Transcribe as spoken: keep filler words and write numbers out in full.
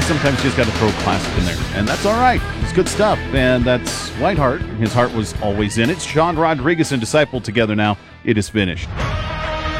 sometimes you just got to throw classic in there. And that's all right. It's good stuff. And that's Whiteheart. His heart was always in it. Sean Rodriguez and Disciple together now. It is finished.